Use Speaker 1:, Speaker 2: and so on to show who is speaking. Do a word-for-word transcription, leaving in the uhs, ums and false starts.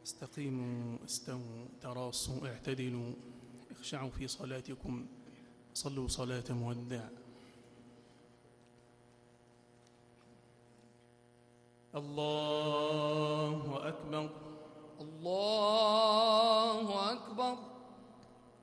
Speaker 1: استقيموا، استووا، تراصوا، اعتدلوا، اخشعوا في صلاتكم، صلوا صلاة مودع. الله